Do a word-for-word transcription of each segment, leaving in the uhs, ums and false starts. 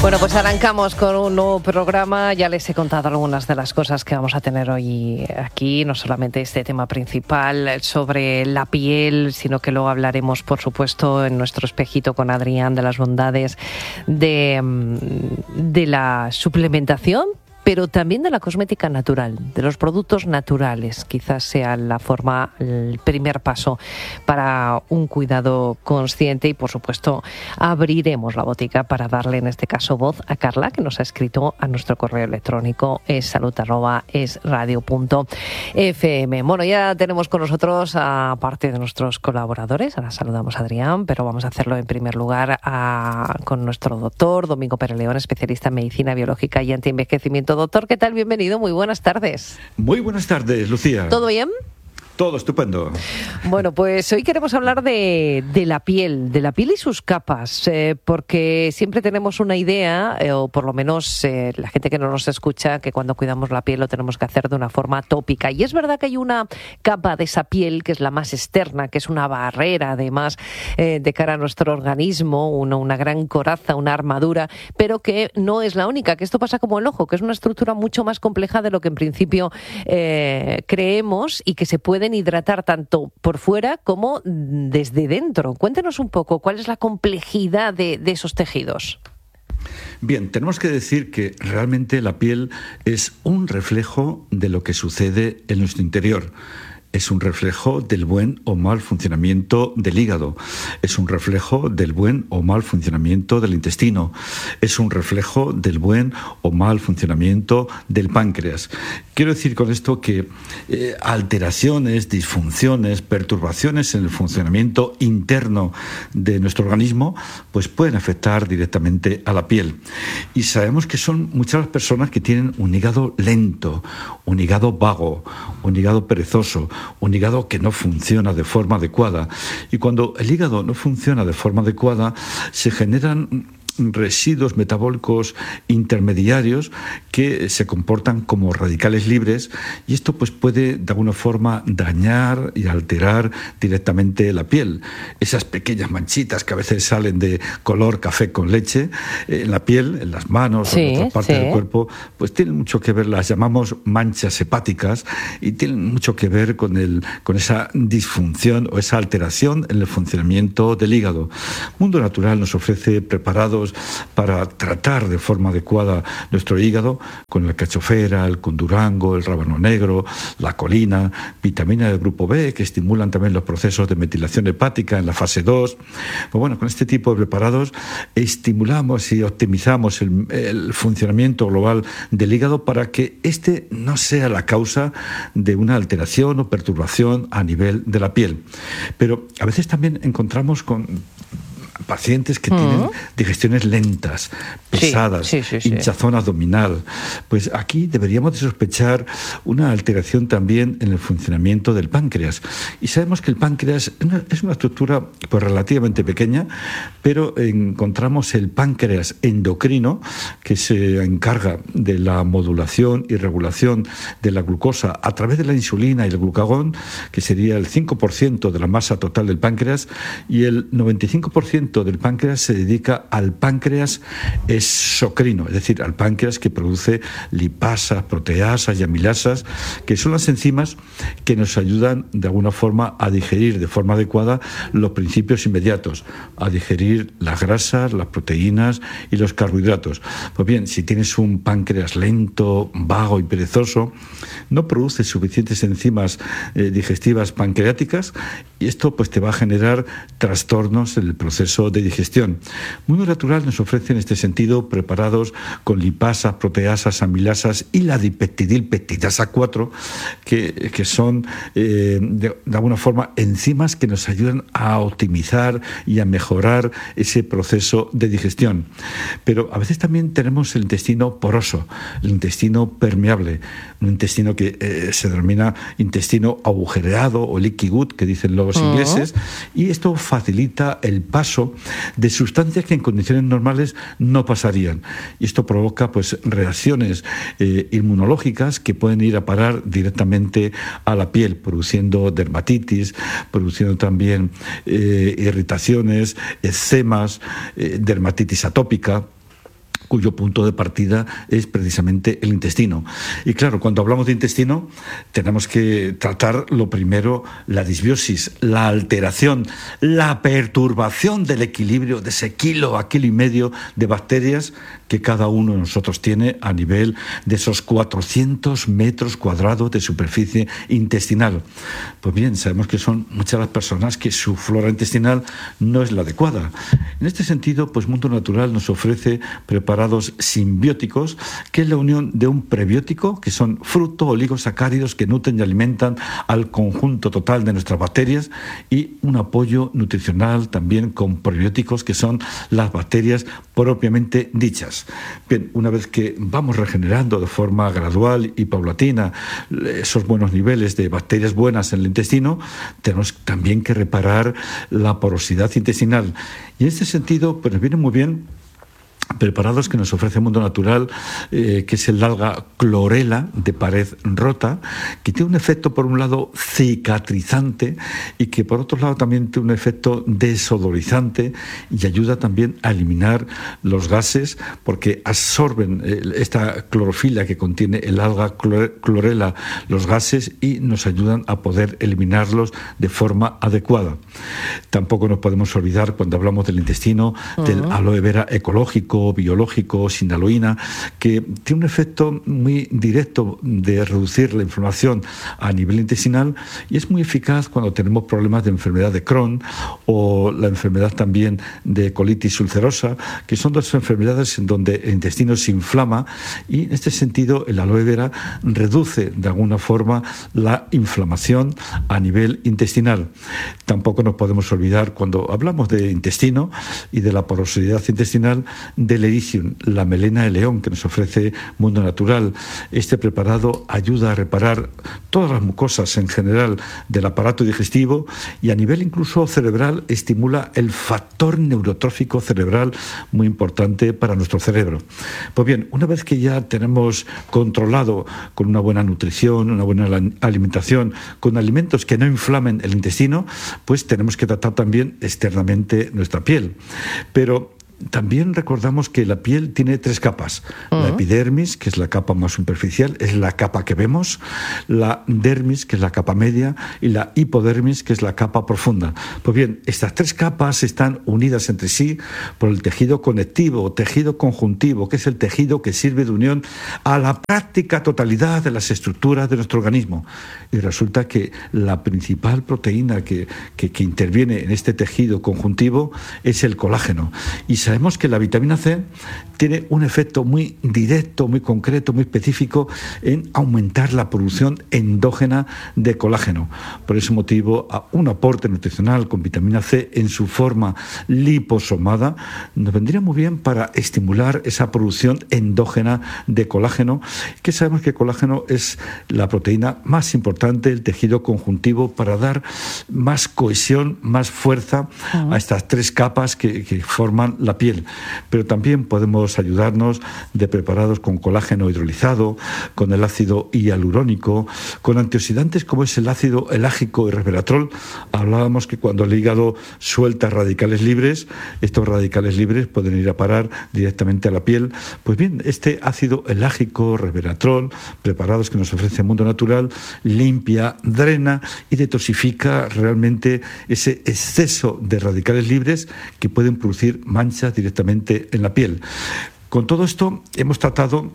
Bueno, pues arrancamos con un nuevo programa. Ya les he contado algunas de las cosas que vamos a tener hoy aquí, no solamente este tema principal sobre la piel, sino que luego hablaremos, por supuesto, en nuestro espejito con Adrián de las bondades de, de la suplementación, pero también de la cosmética natural, de los productos naturales. Quizás sea la forma, el primer paso para un cuidado consciente y, por supuesto, abriremos la botica para darle, en este caso, voz a Carla, que nos ha escrito a nuestro correo electrónico es salud arroba es radio punto f m. Bueno, ya tenemos con nosotros a parte de nuestros colaboradores. Ahora saludamos a Adrián, pero vamos a hacerlo en primer lugar a, con nuestro doctor Domingo Pérez León, especialista en medicina biológica y antienvejecimiento. Doctor, ¿qué tal? Bienvenido, muy buenas tardes. Muy buenas tardes, Lucía. ¿Todo bien? Todo estupendo. Bueno, pues hoy queremos hablar de, de la piel, de la piel y sus capas, eh, porque siempre tenemos una idea, eh, o por lo menos eh, la gente que no nos escucha, que cuando cuidamos la piel lo tenemos que hacer de una forma tópica. Y es verdad que hay una capa de esa piel que es la más externa, que es una barrera, además, eh, de cara a nuestro organismo, una, una gran coraza, una armadura, pero que no es la única, que esto pasa como el ojo, que es una estructura mucho más compleja de lo que en principio eh, creemos y que se puede hidratar tanto por fuera como desde dentro. Cuéntenos un poco cuál es la complejidad de, de esos tejidos. Bien, tenemos que decir que realmente la piel es un reflejo de lo que sucede en nuestro interior. Es un reflejo del buen o mal funcionamiento del hígado. Es un reflejo del buen o mal funcionamiento del intestino. Es un reflejo del buen o mal funcionamiento del páncreas. Quiero decir con esto que eh, alteraciones, disfunciones, perturbaciones en el funcionamiento interno de nuestro organismo pues pueden afectar directamente a la piel. Y sabemos que son muchas las personas que tienen un hígado lento, un hígado vago, un hígado perezoso, un hígado que no funciona de forma adecuada. Y cuando el hígado no funciona de forma adecuada, se generan residuos metabólicos intermediarios que se comportan como radicales libres, y esto pues puede de alguna forma dañar y alterar directamente la piel. Esas pequeñas manchitas que a veces salen de color café con leche en la piel, en las manos, sí, o en otras partes sí. del cuerpo, pues tienen mucho que ver, las llamamos manchas hepáticas, y tienen mucho que ver con, el, con esa disfunción o esa alteración en el funcionamiento del hígado. Mundo Natural nos ofrece preparados para tratar de forma adecuada nuestro hígado con la cachofera, el condurango, el rábano negro, la colina, vitamina del grupo B, que estimulan también los procesos de metilación hepática en la fase dos. Pues bueno, con este tipo de preparados estimulamos y optimizamos el, el funcionamiento global del hígado para que este no sea la causa de una alteración o perturbación a nivel de la piel. Pero a veces también encontramos con pacientes que uh-huh. tienen digestiones lentas, pesadas, sí, sí, sí, sí. hinchazón abdominal. Pues aquí deberíamos de sospechar una alteración también en el funcionamiento del páncreas. Y sabemos que el páncreas es una estructura pues, relativamente pequeña, pero encontramos el páncreas endocrino, que se encarga de la modulación y regulación de la glucosa a través de la insulina y el glucagón, que sería el cinco por ciento de la masa total del páncreas, y el noventa y cinco por ciento del páncreas se dedica al páncreas exocrino, es decir, al páncreas que produce lipasas, proteasas y amilasas, que son las enzimas que nos ayudan de alguna forma a digerir de forma adecuada los principios inmediatos, a digerir las grasas, las proteínas y los carbohidratos. Pues bien, si tienes un páncreas lento, vago y perezoso, no produce suficientes enzimas eh, digestivas pancreáticas, y esto pues te va a generar trastornos en el proceso de digestión. Mundo Natural nos ofrece en este sentido preparados con lipasas, proteasas, amilasas y la dipeptidilpeptidasa cuatro, que, que son eh, de, de alguna forma enzimas que nos ayudan a optimizar y a mejorar ese proceso de digestión. Pero a veces también tenemos el intestino poroso, el intestino permeable, un intestino que eh, se denomina intestino agujereado o leaky gut, que dicen los uh-huh. ingleses, y esto facilita el paso de sustancias que en condiciones normales no pasarían. Y esto provoca pues reacciones eh, inmunológicas que pueden ir a parar directamente a la piel, produciendo dermatitis, produciendo también eh, irritaciones, eczemas, eh, dermatitis atópica. cuyo punto de partida es precisamente el intestino. Y claro, cuando hablamos de intestino, tenemos que tratar lo primero, la disbiosis, la alteración, la perturbación del equilibrio de ese kilo a kilo y medio de bacterias que cada uno de nosotros tiene a nivel de esos cuatrocientos metros cuadrados de superficie intestinal. Pues bien, sabemos que son muchas las personas que su flora intestinal no es la adecuada. En este sentido, pues Mundo Natural nos ofrece preparados simbióticos, que es la unión de un prebiótico, que son fruto oligosacáridos que nutren y alimentan al conjunto total de nuestras bacterias, y un apoyo nutricional también con probióticos, que son las bacterias propiamente dichas. Bien, una vez que vamos regenerando de forma gradual y paulatina esos buenos niveles de bacterias buenas en el intestino, tenemos también que reparar la porosidad intestinal. Y en este sentido, pues nos viene muy bien preparados que nos ofrece Mundo Natural, eh, que es el alga clorela de pared rota, que tiene un efecto por un lado cicatrizante y que por otro lado también tiene un efecto desodorizante y ayuda también a eliminar los gases, porque absorben eh, esta clorofila que contiene el alga clorela los gases y nos ayudan a poder eliminarlos de forma adecuada. Tampoco nos podemos olvidar, cuando hablamos del intestino, uh-huh. del aloe vera ecológico, biológico, sin aloína, que tiene un efecto muy directo de reducir la inflamación a nivel intestinal y es muy eficaz cuando tenemos problemas de enfermedad de Crohn o la enfermedad también de colitis ulcerosa, que son dos enfermedades en donde el intestino se inflama, y en este sentido el aloe vera reduce de alguna forma la inflamación a nivel intestinal. Tampoco nos podemos olvidar, cuando hablamos de intestino y de la porosidad intestinal, del Ericium, la melena de león que nos ofrece Mundo Natural. Este preparado ayuda a reparar todas las mucosas en general del aparato digestivo y a nivel incluso cerebral estimula el factor neurotrófico cerebral, muy importante para nuestro cerebro. Pues bien, una vez que ya tenemos controlado con una buena nutrición, una buena alimentación, con alimentos que no inflamen el intestino, pues tenemos que tratar también externamente nuestra piel. Pero también recordamos que la piel tiene tres capas. Uh-huh. La epidermis, que es la capa más superficial, es la capa que vemos; la dermis, que es la capa media; y la hipodermis, que es la capa profunda. Pues bien, estas tres capas están unidas entre sí por el tejido conectivo, tejido conjuntivo, que es el tejido que sirve de unión a la práctica totalidad de las estructuras de nuestro organismo. Y resulta que la principal proteína que, que, que interviene en este tejido conjuntivo es el colágeno. Y sabemos que la vitamina C tiene un efecto muy directo, muy concreto, muy específico en aumentar la producción endógena de colágeno. Por ese motivo, un aporte nutricional con vitamina C en su forma liposomada nos vendría muy bien para estimular esa producción endógena de colágeno, que sabemos que el colágeno es la proteína más importante del tejido conjuntivo para dar más cohesión, más fuerza uh-huh. a estas tres capas que, que forman la piel. Pero también podemos ayudarnos de preparados con colágeno hidrolizado, con el ácido hialurónico, con antioxidantes como es el ácido elágico y resveratrol. Hablábamos que cuando el hígado suelta radicales libres, estos radicales libres pueden ir a parar directamente a la piel. Pues bien, este ácido elágico, resveratrol, preparados que nos ofrece Mundo Natural, limpia, drena y detoxifica realmente ese exceso de radicales libres que pueden producir manchas directamente en la piel. Con todo esto hemos tratado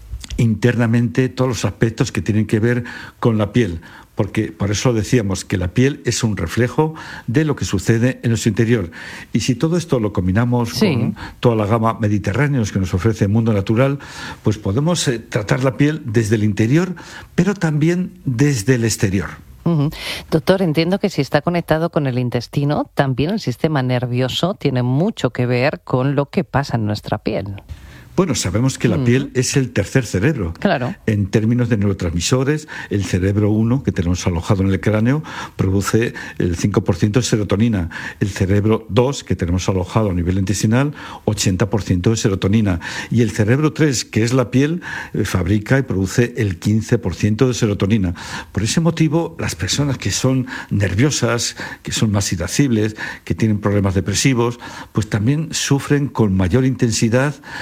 internamente todos los aspectos que tienen que ver con la piel, porque por eso decíamos que la piel es un reflejo de lo que sucede en nuestro interior. Y si todo esto lo combinamos sí. con toda la gama mediterránea que nos ofrece el Mundo Natural, pues podemos eh, tratar la piel desde el interior, pero también desde el exterior. Uh-huh. Doctor, entiendo que si está conectado con el intestino, también el sistema nervioso tiene mucho que ver con lo que pasa en nuestra piel. Bueno, sabemos que la piel es el tercer cerebro. Claro. En términos de neurotransmisores, el cerebro uno, que tenemos alojado en el cráneo, produce el cinco por ciento de serotonina. El cerebro dos, que tenemos alojado a nivel intestinal, ochenta por ciento de serotonina. Y el cerebro tres, que es la piel, eh, fabrica y produce el quince por ciento de serotonina. Por ese motivo, las personas que son nerviosas, que son más irascibles, que tienen problemas depresivos, pues también sufren con mayor intensidad las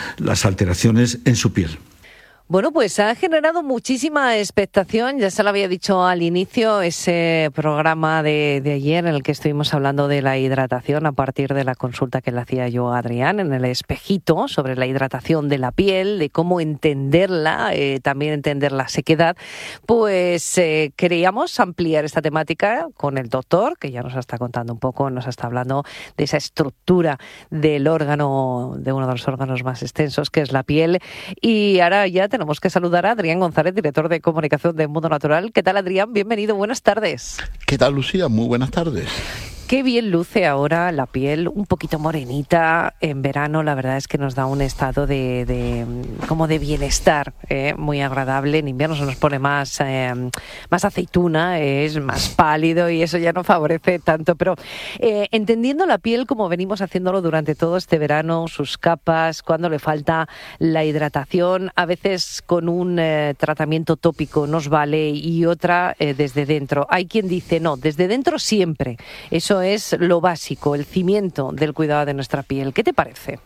las alteraciones en su piel. Bueno, pues ha generado muchísima expectación, ya se lo había dicho al inicio, ese programa de, de ayer en el que estuvimos hablando de la hidratación a partir de la consulta que le hacía yo a Adrián en el espejito sobre la hidratación de la piel, de cómo entenderla, eh, también entender la sequedad. Pues eh, queríamos ampliar esta temática con el doctor, que ya nos está contando un poco, nos está hablando de esa estructura del órgano, de uno de los órganos más extensos, que es la piel, y ahora ya tenemos que saludar a Adrián González, director de comunicación de Mundo Natural. ¿Qué tal, Adrián? Bienvenido, buenas tardes. ¿Qué tal, Lucía? Muy buenas tardes. Qué bien luce ahora la piel, un poquito morenita. En verano la verdad es que nos da un estado de, de como de bienestar, eh, muy agradable. En invierno se nos pone más, eh, más aceituna, es más pálido y eso ya no favorece tanto. Pero eh, entendiendo la piel como venimos haciéndolo durante todo este verano, sus capas, cuando le falta la hidratación, a veces con un eh, tratamiento tópico nos vale y otra eh, desde dentro. Hay quien dice no, desde dentro siempre. Eso es lo básico, el cimiento del cuidado de nuestra piel. ¿Qué te parece?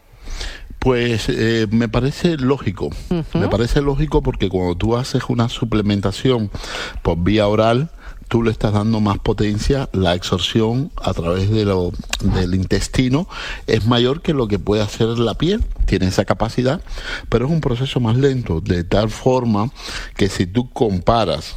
Pues eh, me parece lógico. Uh-huh. Me parece lógico porque cuando tú haces una suplementación por vía oral, tú le estás dando más potencia, la absorción a través de lo, del intestino es mayor que lo que puede hacer la piel, tiene esa capacidad, pero es un proceso más lento, de tal forma que si tú comparas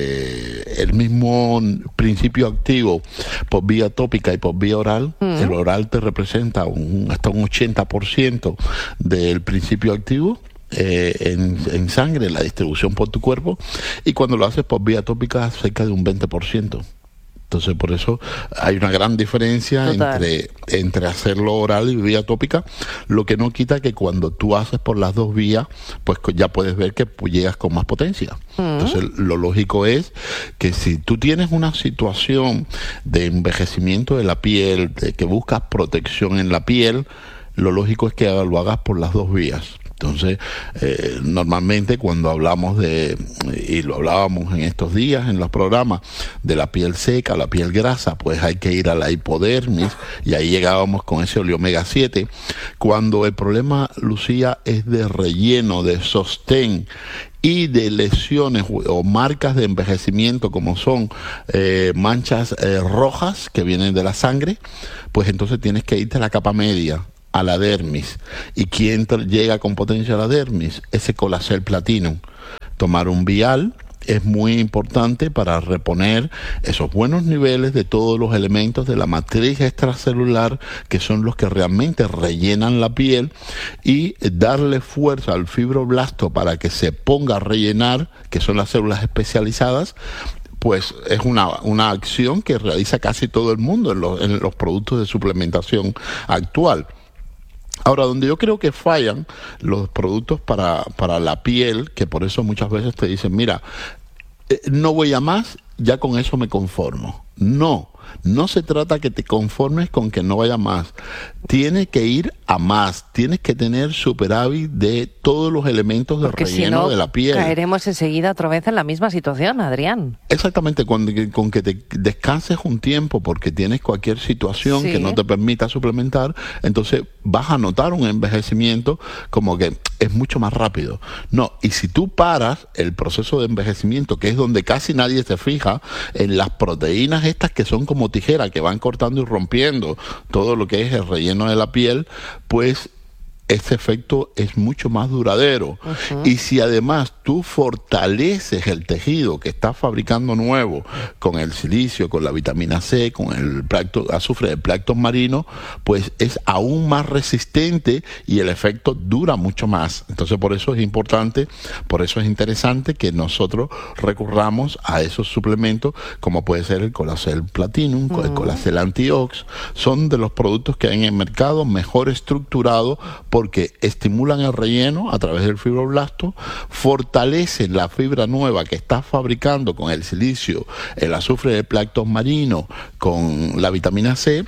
Eh, el mismo principio activo por vía tópica y por vía oral, uh-huh. el oral te representa un, hasta un ochenta por ciento del principio activo eh, en, en sangre, la distribución por tu cuerpo, y cuando lo haces por vía tópica cerca de un veinte por ciento. Entonces, por eso hay una gran diferencia entre, entre hacerlo oral y vía tópica, lo que no quita que cuando tú haces por las dos vías, pues ya puedes ver que llegas con más potencia. Uh-huh. Entonces, lo lógico es que si tú tienes una situación de envejecimiento de la piel, de que buscas protección en la piel, lo lógico es que lo hagas por las dos vías. Entonces, eh, normalmente cuando hablamos de, y lo hablábamos en estos días en los programas, de la piel seca, la piel grasa, pues hay que ir a la hipodermis, y ahí llegábamos con ese oleomega siete. Cuando el problema, Lucía, es de relleno, de sostén y de lesiones o marcas de envejecimiento, como son eh, manchas eh, rojas que vienen de la sangre, pues entonces tienes que irte a la capa media, a la dermis. ¿Y quién llega con potencia a la dermis? Ese Colacel Platinum. Tomar un vial es muy importante para reponer esos buenos niveles de todos los elementos de la matriz extracelular, que son los que realmente rellenan la piel, y darle fuerza al fibroblasto para que se ponga a rellenar, que son las células especializadas. Pues es una, una acción que realiza casi todo el mundo en los, en los productos de suplementación actual. Ahora, donde yo creo que fallan los productos para, para la piel, que por eso muchas veces te dicen, mira, eh, no voy a más, ya con eso me conformo. No, no se trata que te conformes con que no vaya más. Tienes que ir a más, tienes que tener superávit de todos los elementos de relleno si no, de la piel. Caeremos enseguida otra vez en la misma situación, Adrián. Exactamente, con, con que te descanses un tiempo porque tienes cualquier situación sí. que no te permita suplementar, entonces vas a notar un envejecimiento como que es mucho más rápido. No, y si tú paras el proceso de envejecimiento, que es donde casi nadie se fija, en las proteínas estas que son como tijeras, que van cortando y rompiendo todo lo que es el relleno de la piel, pues ese efecto es mucho más duradero. Uh-huh. Y si además tú fortaleces el tejido que estás fabricando nuevo con el silicio, con la vitamina C, con el plancton, azufre del plancton marino, pues es aún más resistente y el efecto dura mucho más. Entonces, por eso es importante, por eso es interesante que nosotros recurramos a esos suplementos, como puede ser el Colacel Platinum, uh-huh. el Colacel Antiox. Son de los productos que hay en el mercado mejor estructurados, porque estimulan el relleno a través del fibroblasto, fortalecen la fibra nueva que estás fabricando con el silicio, el azufre del plancton marino, con la vitamina C,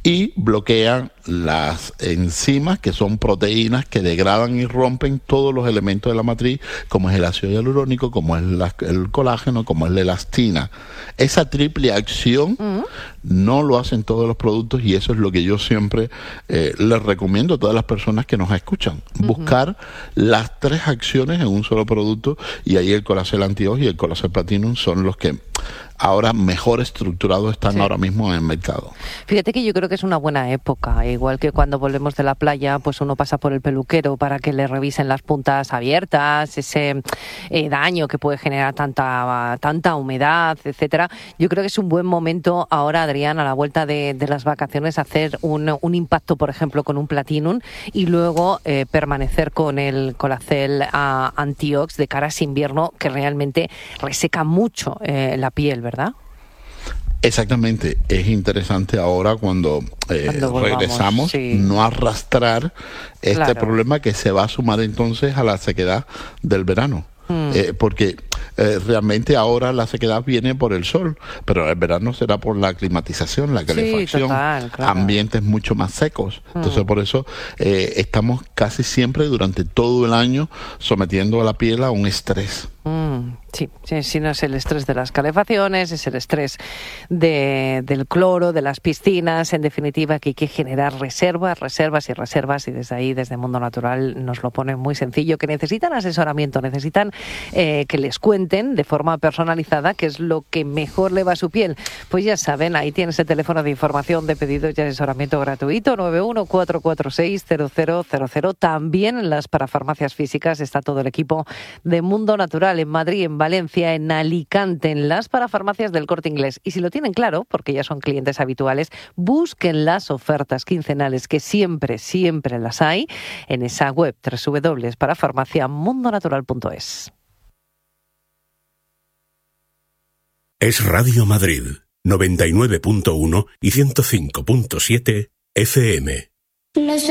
y bloquean las enzimas, que son proteínas que degradan y rompen todos los elementos de la matriz, como es el ácido hialurónico, como es la, el colágeno, como es la elastina. Esa triple acción uh-huh. no lo hacen todos los productos, y eso es lo que yo siempre eh, les recomiendo a todas las personas que nos escuchan. Uh-huh. Buscar las tres acciones en un solo producto, y ahí el Colacel Antiox y el Colacel Platinum son los que ahora mejor estructurados están sí. ahora mismo en el mercado. Fíjate que yo creo que es una buena época, igual que cuando volvemos de la playa, pues uno pasa por el peluquero para que le revisen las puntas abiertas, ese eh, daño que puede generar tanta tanta humedad, etcétera. Yo creo que es un buen momento ahora, Adrián, a la vuelta de, de las vacaciones, hacer un, un impacto, por ejemplo, con un Platinum, y luego eh, permanecer con el Colacel uh, Antiox de cara a ese invierno, que realmente reseca mucho eh, la piel, ¿verdad? Exactamente, es interesante ahora cuando, eh, cuando volvamos, regresamos, sí. no arrastrar este claro. problema que se va a sumar entonces a la sequedad del verano. Mm. Eh, porque eh, realmente ahora la sequedad viene por el sol, pero el verano será por la climatización, la calefacción, sí, total, claro. ambientes mucho más secos. Mm. Entonces por eso eh, estamos casi siempre durante todo el año sometiendo a la piel a un estrés. Mm, sí, sí, sí, no es el estrés de las calefacciones, es el estrés de, del cloro, de las piscinas, en definitiva, que hay que generar reservas, reservas y reservas, y desde ahí, desde Mundo Natural, nos lo ponen muy sencillo, que necesitan asesoramiento, necesitan eh, que les cuenten de forma personalizada qué es lo que mejor le va a su piel. Pues ya saben, ahí tienes el teléfono de información, de pedidos y asesoramiento gratuito, nueve uno cuatro cuatro seis cero cero cero cero. También en las parafarmacias físicas está todo el equipo de Mundo Natural, en Madrid, en Valencia, en Alicante, en las parafarmacias del Corte Inglés. Y si lo tienen claro, porque ya son clientes habituales, busquen las ofertas quincenales, que siempre, siempre las hay, en esa web doble u doble u doble u punto parafarmacia mundo natural punto es. Es Radio Madrid, noventa y nueve punto uno y ciento cinco punto siete F M. No sé